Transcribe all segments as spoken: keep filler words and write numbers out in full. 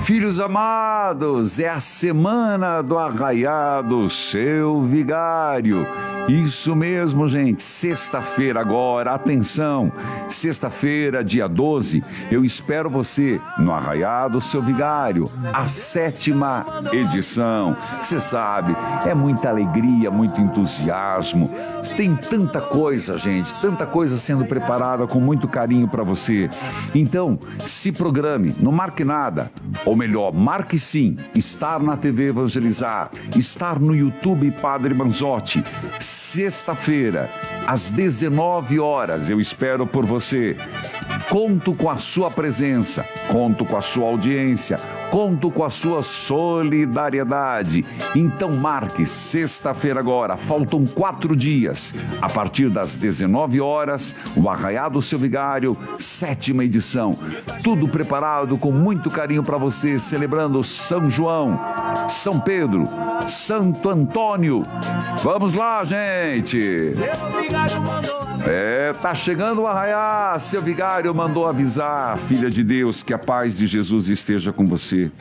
Filhos amados, é a semana do arraiado Seu Vigário. Isso mesmo, gente, sexta-feira agora, atenção, sexta-feira, dia doze, eu espero você no Arraiado Seu Vigário, a sétima edição. Você sabe, é muita alegria, muito entusiasmo, tem tanta coisa, gente, tanta coisa sendo preparada com muito carinho para você. Então, se programe, não marque nada, ou melhor, marque sim, estar na T V Evangelizar, estar no YouTube Padre Manzotti. Sexta-feira, às dezenove horas, eu espero por você. Conto com a sua presença, conto com a sua audiência, conto com a sua solidariedade. Então marque sexta-feira agora, faltam quatro dias. A partir das dezenove horas, o Arraiado Seu Vigário, sétima edição. Tudo preparado com muito carinho para você, celebrando São João, São Pedro, Santo Antônio. Vamos lá, gente! É, tá chegando o Arraiá. Seu Vigário mandou avisar, filha de Deus, que a paz de Jesus esteja com você.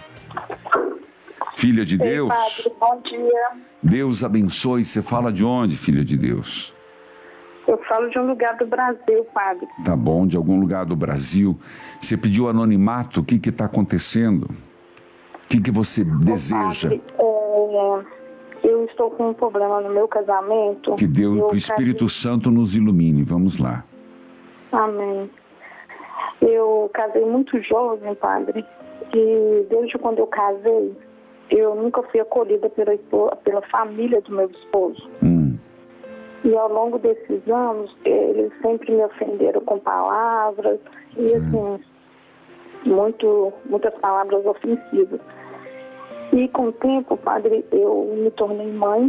Filha de Ei, Deus. Padre, bom dia. Deus abençoe. Você fala de onde, filha de Deus? Eu falo de um lugar do Brasil, Padre. Tá bom, de algum lugar do Brasil. Você pediu anonimato, o que que tá acontecendo? O que que você deseja? Padre, é... Eu estou com um problema no meu casamento. Que Deus, que o Espírito casei... Santo nos ilumine. Vamos lá. Amém. Eu casei muito jovem, Padre. E desde quando eu casei, eu nunca fui acolhida pela, pela família do meu esposo. Hum. E ao longo desses anos, eles sempre me ofenderam com palavras. E assim, muito, muitas palavras ofensivas. E com o tempo, Padre, eu me tornei mãe,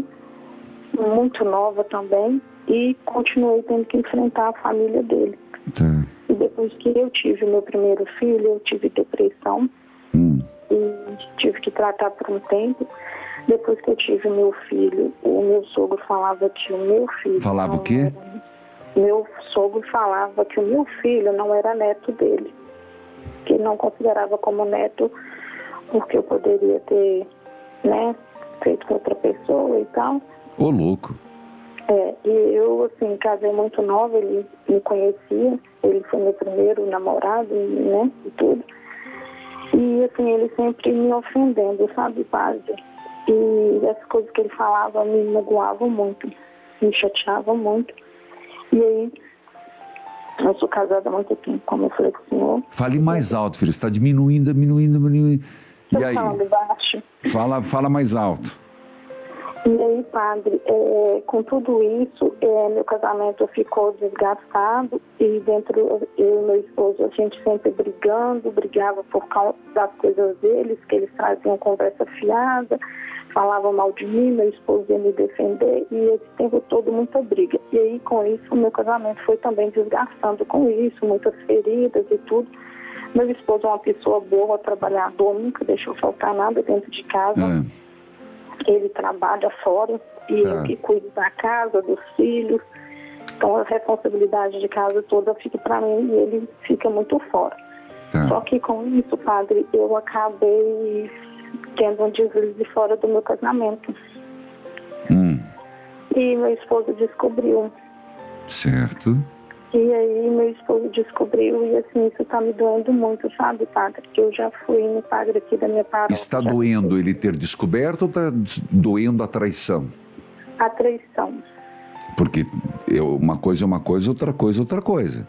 muito nova também, e continuei tendo que enfrentar a família dele. Tá. E depois que eu tive meu primeiro filho, eu tive depressão, hum. e tive que tratar por um tempo. Depois que eu tive meu filho, o meu sogro falava que o meu filho... Falava o quê? Era... Meu sogro falava que o meu filho não era neto dele, que ele não considerava como neto, porque eu poderia ter, né, feito com outra pessoa e tal. Ô, louco. É, e eu, assim, casei muito nova, ele me conhecia, ele foi meu primeiro namorado, né, e tudo. E, assim, ele sempre me ofendendo, sabe, Padre? E as coisas que ele falava me magoavam muito, me chateavam muito. E aí, eu sou casada há muito tempo, como eu falei com o senhor. Fale mais alto, filho, está diminuindo, diminuindo, diminuindo. Estou e aí? falando baixo. Fala, fala mais alto. E aí, Padre, é, com tudo isso, é, meu casamento ficou desgastado e dentro, eu e meu esposo, a gente sempre brigando, brigava por causa das coisas deles, que eles traziam conversa fiada, falavam mal de mim, meu esposo ia me defender, e esse tempo todo muita briga. E aí, com isso, o meu casamento foi também desgastando com isso, muitas feridas e tudo. Meu esposo é uma pessoa boa, trabalhador, nunca deixou faltar nada dentro de casa. É. Ele trabalha fora e tá. Eu que cuido da casa, dos filhos. Então a responsabilidade de casa toda fica para mim e ele fica muito fora. Tá. Só que com isso, Padre, eu acabei tendo um deslize fora do meu casamento. Hum. E meu esposo descobriu. Certo. E aí meu esposo descobriu e assim, isso tá me doendo muito, sabe, Padre? Que eu já fui no padre aqui da minha paróquia. Está doendo fui. Ele ter descoberto ou está doendo a traição? A traição. Porque eu, uma coisa é uma coisa, outra coisa é outra coisa.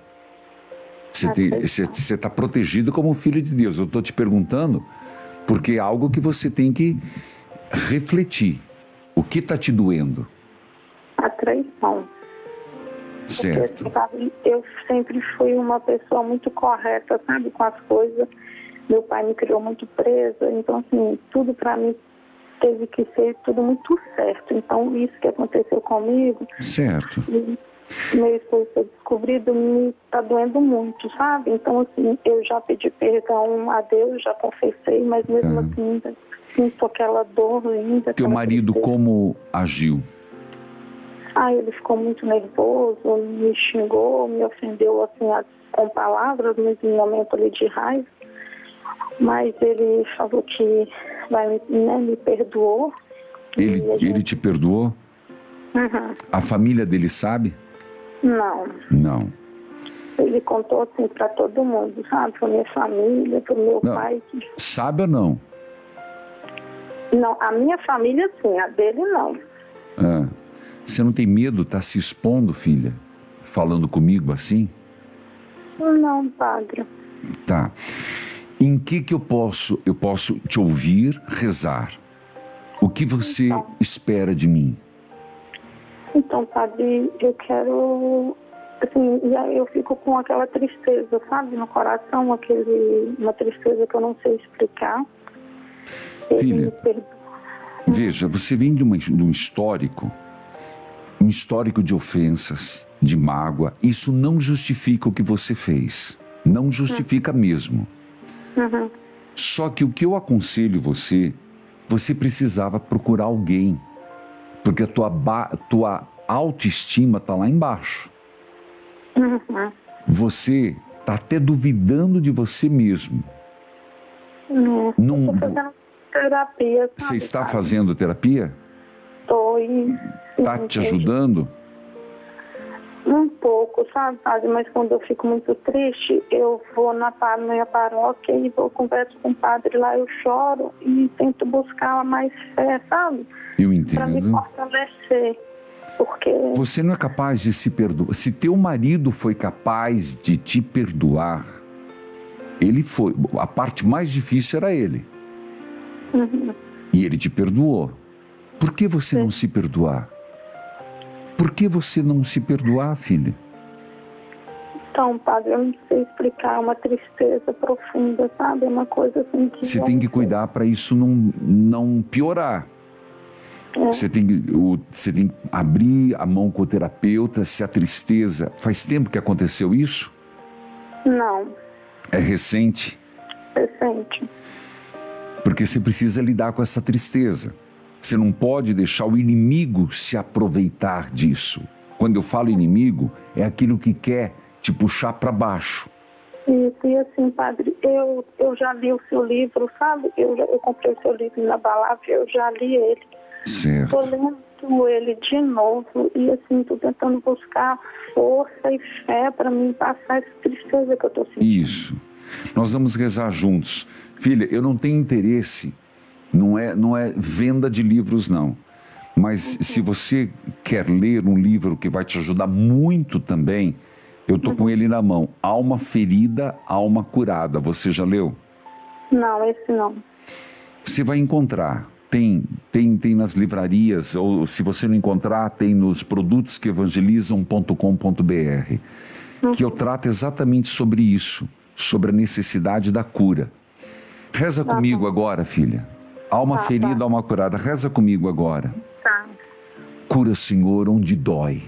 Você está protegido como filho de Deus. Eu estou te perguntando porque é algo que você tem que refletir. O que está te doendo? A traição. Certo. Porque, sabe, eu sempre fui uma pessoa muito correta, sabe, com as coisas. Meu pai me criou muito presa, então, assim, tudo para mim teve que ser tudo muito certo. Então, isso que aconteceu comigo... Certo. E meu esposo ter descobrido me tá doendo muito, sabe? Então, assim, eu já pedi perdão a Deus, já confessei, mas mesmo tá. assim, ainda sinto aquela dor ainda. Teu marido tristeza. Como agiu? Ah, ele ficou muito nervoso, me xingou, me ofendeu assim, com palavras, mas em um momento ali de raiva. mas ele falou que vai, né, me perdoou. Ele, gente... ele te perdoou? Uhum. A família dele sabe? Não. Não. Ele contou assim para todo mundo, sabe? Para minha família, para o meu não. pai. Sabe ou não? Não, a minha família sim, a dele não. Ah, você não tem medo de estar se expondo, filha? Falando comigo assim? Não, padre. Tá. Em que que eu posso, eu posso te ouvir rezar? O que você então, espera de mim? Então, padre, eu quero... Assim, eu fico com aquela tristeza, sabe? No coração, aquele, uma tristeza que eu não sei explicar. Filha, veja, você vem de, uma, de um histórico, um histórico de ofensas, de mágoa. Isso não justifica o que você fez. Não justifica uhum. mesmo. Uhum. Só que o que eu aconselho você, você precisava procurar alguém. Porque a tua, ba- tua autoestima está lá embaixo. Uhum. Você está até duvidando de você mesmo. Uhum. Não... Estou fazendo terapia. Sabe, você está sabe? fazendo terapia? Estou. E... Está te ajudando? Um pouco, sabe, padre? Mas quando eu fico muito triste, eu vou na minha paróquia e vou converso com o padre lá, eu choro e tento buscar mais fé, sabe? Eu entendo. Para me fortalecer. Porque... Você não é capaz de se perdoar. Se teu marido foi capaz de te perdoar, ele foi. A parte mais difícil era ele. Uhum. E ele te perdoou. Por que você Sim. não se perdoar? Por que você não se perdoar, filha? Então, padre, eu não sei explicar, é uma tristeza profunda, sabe? É uma coisa assim que... Você tem que cuidar para isso não, não piorar. É. Você, tem que, o, você tem que abrir a mão com o terapeuta, se a tristeza... Faz tempo que aconteceu isso? Não. É recente? Recente. Porque você precisa lidar com essa tristeza. Você não pode deixar o inimigo se aproveitar disso. Quando eu falo inimigo, é aquilo que quer te puxar para baixo. Isso, e assim, padre, eu, eu já li o seu livro, sabe? Eu, eu comprei o seu livro na Balávia, eu já li ele. Certo. Estou lendo ele de novo e assim, estou tentando buscar força e fé para mim passar essa tristeza que eu estou sentindo. Isso. Nós vamos rezar juntos. Filha, eu não tenho interesse... Não é, não é venda de livros, não. Mas uhum. se você quer ler um livro que vai te ajudar muito também, eu estou uhum. com ele na mão. Alma Ferida, Alma Curada. Você já leu? Não, esse não. Você vai encontrar. Tem, tem, tem nas livrarias, ou se você não encontrar, tem nos produtos que evangelizam ponto com ponto b r, uhum. que eu trato exatamente sobre isso, sobre a necessidade da cura. Reza tá comigo bom. Agora, filha. Alma tá, ferida, tá. Alma curada. Reza comigo agora. Tá. Cura, Senhor, onde dói.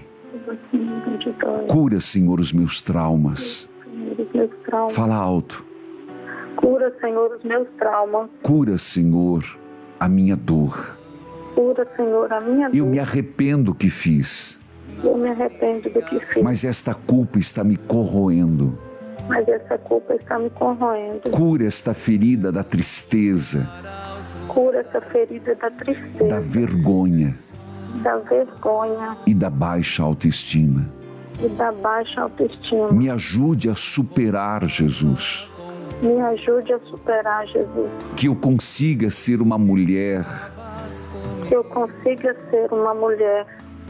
Onde dói. Cura, Senhor, os meus traumas. Os meus traumas. Fala alto. Cura, Senhor, os meus traumas. Cura, Senhor, a minha dor. Cura, Senhor, a minha dor. Eu me arrependo do que fiz. Eu me arrependo do que fiz. Mas esta culpa está me corroendo. Mas essa culpa está me corroendo. Cura esta ferida da tristeza. Cura essa ferida da tristeza. Da vergonha. Da vergonha. E da baixa autoestima. E da baixa autoestima. Me ajude a superar, Jesus. Me ajude a superar, Jesus. Que eu consiga ser uma mulher. Que eu consiga ser uma mulher.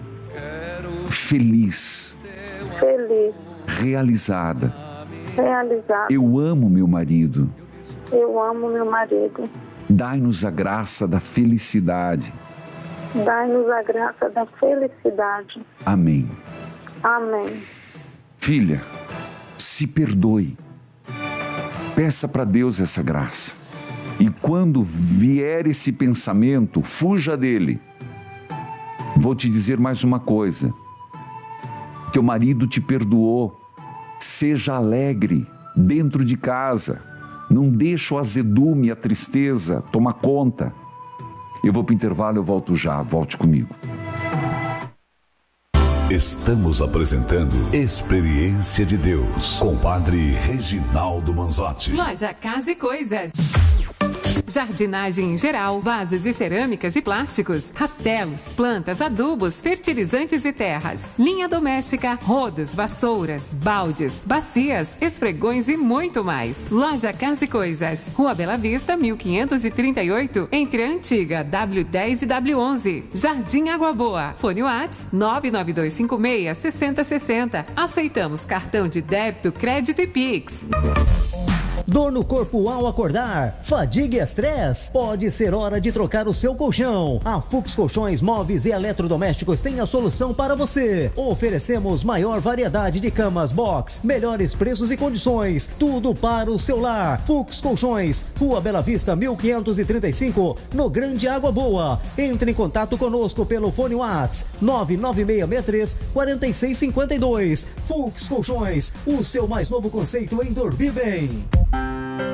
Feliz. Feliz. Realizada. Realizada. Eu amo meu marido. Eu amo meu marido. Dai-nos a graça da felicidade. Dai-nos a graça da felicidade. Amém. Amém. Filha, se perdoe. Peça para Deus essa graça. E quando vier esse pensamento, fuja dele. Vou te dizer mais uma coisa. Teu marido te perdoou. Seja alegre dentro de casa. Não deixa o azedume e a tristeza tomar conta. Eu vou para o intervalo, eu volto já. Volte comigo. Estamos apresentando Experiência de Deus com Padre Reginaldo Manzotti. Loja Casa e Coisas. Jardinagem em geral, vasos de cerâmicas e plásticos, rastelos, plantas, adubos, fertilizantes e terras. Linha doméstica, rodos, vassouras, baldes, bacias, esfregões e muito mais. Loja Casa e Coisas. Rua Bela Vista, mil quinhentos e trinta e oito, entre a antiga W dez e W onze. Jardim Água Boa. Fone WhatsApp nove nove dois cinco seis, seis zero seis zero. Aceitamos cartão de débito, crédito e Pix. Dor no corpo ao acordar, fadiga e estresse? Pode ser hora de trocar o seu colchão. A Fux Colchões Móveis e Eletrodomésticos tem a solução para você. Oferecemos maior variedade de camas box, melhores preços e condições, tudo para o seu lar. Fux Colchões, Rua Bela Vista, mil quinhentos e trinta e cinco, no Grande Água Boa. Entre em contato conosco pelo fone WhatsApp nove nove seis seis três, quatro seis cinco dois. Fux Colchões, o seu mais novo conceito em dormir bem.